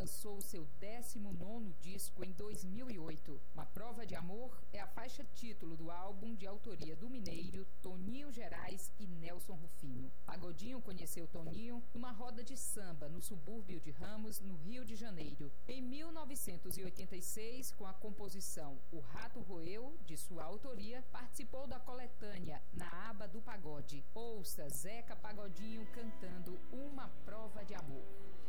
lançou o seu 19º disco em 2008. Uma Prova de Amor é a faixa título do álbum de autoria do mineiro Toninho Gerais e Nelson Rufino. Pagodinho conheceu Toninho numa roda de samba no subúrbio de Ramos, no Rio de Janeiro. Em 1986, com a composição O Rato Roeu, de sua autoria, participou da coletânea Na Aba do Pagode. Ouça Zeca Pagodinho cantando Uma Prova de Amor.